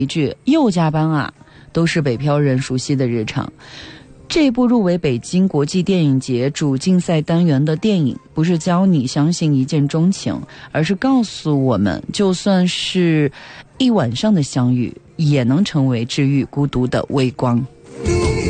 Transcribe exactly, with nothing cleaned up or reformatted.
一句又加班啊，都是北漂人熟悉的日常。这部入围北京国际电影节主竞赛单元的电影，不是教你相信一见钟情，而是告诉我们，就算是一晚上的相遇，也能成为治愈孤独的微光。